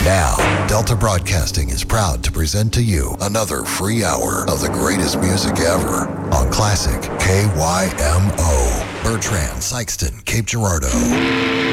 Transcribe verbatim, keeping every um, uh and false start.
Now, Delta Broadcasting is proud to present to you another free hour of the greatest music ever on Classic K Y M O. Bertrand, Sykeston, Cape Girardeau.